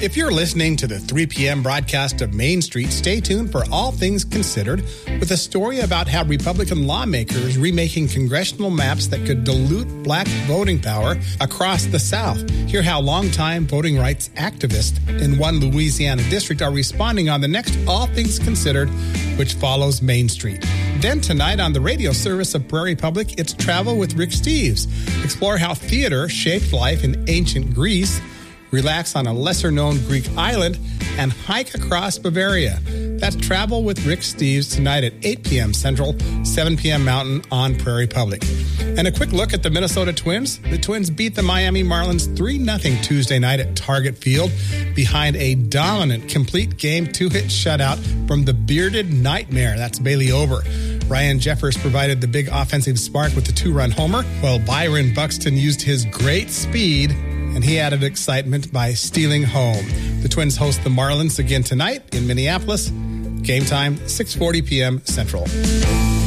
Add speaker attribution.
Speaker 1: If you're listening to the 3 p.m. broadcast of Main Street, stay tuned for All Things Considered with a story about how Republican lawmakers remaking congressional maps that could dilute black voting power across the South. Hear how longtime voting rights activists in one Louisiana district are responding on the next All Things Considered, which follows Main Street. Then tonight on the radio service of Prairie Public, it's Travel with Rick Steves. Explore how theater shaped life in ancient Greece, relax on a lesser-known Greek island, and hike across Bavaria. That's Travel with Rick Steves tonight at 8 p.m. Central, 7 p.m. Mountain on Prairie Public. And a quick look at the Minnesota Twins. The Twins beat the Miami Marlins 3-0 Tuesday night at Target Field behind a dominant complete game 2-hit shutout from the bearded nightmare. That's Bailey Ober. Ryan Jeffers provided the big offensive spark with the 2-run homer, while Byron Buxton used his great speed and he added excitement by stealing home. The Twins host the Marlins again tonight in Minneapolis. Game time, 6:40 p.m. Central.